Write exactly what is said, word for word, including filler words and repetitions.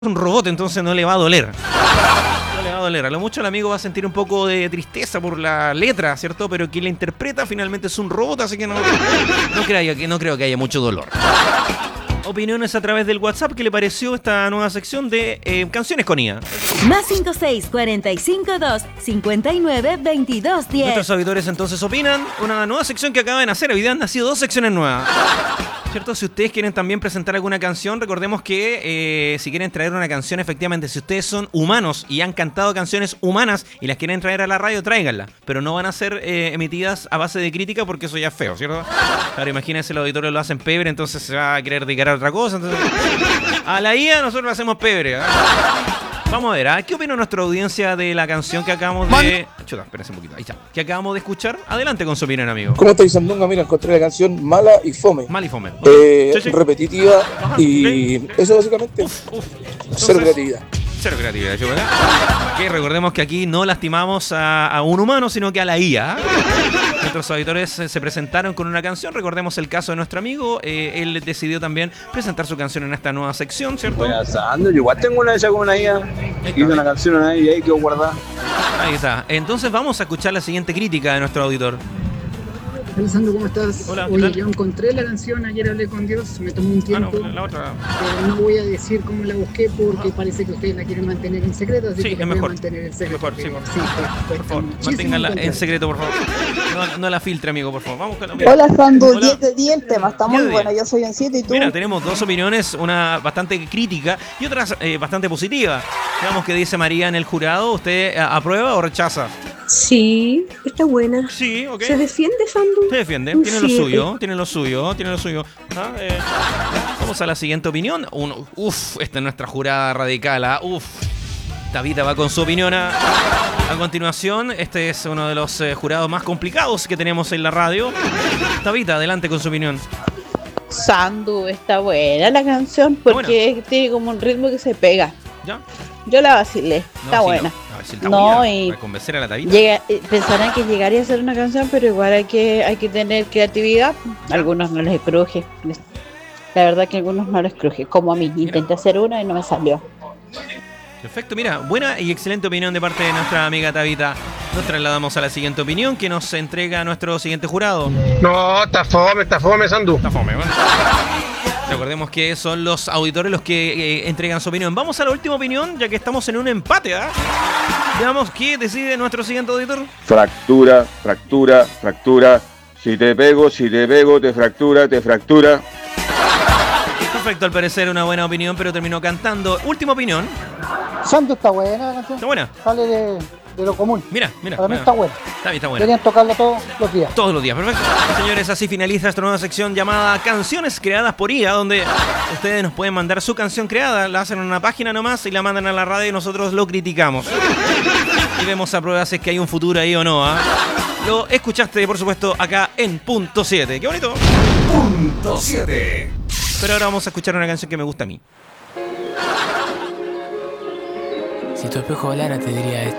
un robot, entonces no le va a doler. No le va a doler. A lo mucho el amigo va a sentir un poco de tristeza por la letra, ¿cierto? Pero quien la interpreta finalmente es un robot, así que no, no, creo, que, no creo que haya mucho dolor. Opiniones a través del WhatsApp. ¿Qué le pareció esta nueva sección de eh, canciones con I A? Más cinco seis cuatro cinco dos cinco nueve dos dos diez. Nuestros auditores entonces opinan. Una nueva sección que acaban de hacer. Hoy día han nacido dos secciones nuevas. ¿Cierto? Si ustedes quieren también presentar alguna canción, recordemos que eh, si quieren traer una canción, efectivamente, si ustedes son humanos y han cantado canciones humanas y las quieren traer a la radio, tráiganlas. Pero no van a ser eh, emitidas a base de crítica porque eso ya es feo, ¿cierto? Claro, imagínense, los auditores lo hacen pebre, entonces se va a querer dedicar a otra cosa. Entonces, a la I A nosotros lo hacemos pebre, ¿eh? Vamos a ver, ¿eh? ¿Qué opina nuestra audiencia de la canción que acabamos de... Chuta, espérense un poquito, ahí está. Que acabamos de escuchar. Adelante con su opinión, amigo. ¿Cómo estáis, Sandunga? Mira, encontré la canción Mala y Fome. Mal y fome. Eh, Sí, sí. Repetitiva. Ajá, Y ok. eso básicamente. Uf, uf. Cero Entonces, creatividad. Cero creatividad, yo, ¿verdad? Que recordemos que aquí no lastimamos a, a un humano, sino que a la I A. Nuestros auditores eh, se presentaron con una canción. Recordemos el caso de nuestro amigo. Eh, él decidió también presentar su canción en esta nueva sección, ¿cierto? Buenas, Sandro. Yo igual tengo una hecha con una I A. Hice una canción una I A y ahí quedó guardada. Ahí está. Entonces vamos a escuchar la siguiente crítica de nuestro auditor. Hola Sandro, ¿cómo estás? Hola, ¿qué Oye, tal? yo encontré la canción, ayer hablé con Dios, me tomó un Ah, no, tiempo, la otra. pero no voy a decir cómo la busqué porque parece que ustedes la quieren mantener en secreto, así Sí, que es la voy mejor. a mantener en Es secreto. mejor, sí, porque por- sí, pues, Por cuesta favor, muchísimo manténganla en encontrar. secreto, por favor. No, no la filtre, amigo, por favor. Vamos con la... Hola Sandu, Hola. diez de diez el tema, está diez muy de bueno, diez. yo soy un siete y tú. Mira, tenemos dos opiniones, una bastante crítica y otra eh, bastante positiva. Veamos qué dice María en el jurado. ¿Usted eh, aprueba o rechaza? Sí, está buena. Sí, ok. ¿Se defiende, Sandu? Se defiende, Un tiene lo siete. suyo, tiene lo suyo, tiene lo suyo. Ah, eh, Vamos a la siguiente opinión. Un- uf, esta es nuestra jurada radical. ah, Uf. Tabita va con su opinión a, a continuación. Este es uno de los eh, jurados más complicados que tenemos en la radio. Tabita, adelante con su opinión. Sandu, está buena la canción porque tiene como un ritmo que se pega. ¿Ya? Yo la vacilé, No, está sí, buena. no. A ver si está No, buena, y- para convencer a la Tabita. Llega, eh, pensarán que llegaría a ser una canción, pero igual hay que, hay que tener creatividad. A algunos no les cruje. Les- La verdad que a algunos no les cruje, como a mí. Intenté hacer una y no me salió. Perfecto, mira, buena y excelente opinión de parte de nuestra amiga Tabita. Nos trasladamos a la siguiente opinión que nos entrega nuestro siguiente jurado. No, está fome, está fome, Sandu. Está fome, bueno. Recordemos que son los auditores los que eh, entregan su opinión. Vamos a la última opinión, ya que estamos en un empate, ¿ah? Veamos qué decide nuestro siguiente auditor. Fractura, fractura, fractura. Si te pego, si te pego, te fractura, te fractura. Perfecto, al parecer una buena opinión, pero terminó cantando. Última opinión. Sandu, está buena la canción, Está buena. sale de, de lo común, Mira, mira. para mí mira. está buena, Está bien, está buena. deberían tocarla todos los días. Todos los días, perfecto. Señores, así finaliza esta nueva sección llamada Canciones Creadas por I A, donde ustedes nos pueden mandar su canción creada, la hacen en una página nomás y la mandan a la radio y nosotros lo criticamos. Y vemos a prueba si es que hay un futuro ahí o no. ¿ah? Lo escuchaste, por supuesto, acá en Punto siete. ¡Qué bonito! Punto siete. Pero ahora vamos a escuchar una canción que me gusta a mí. Si tu espejo hablara te diría esto.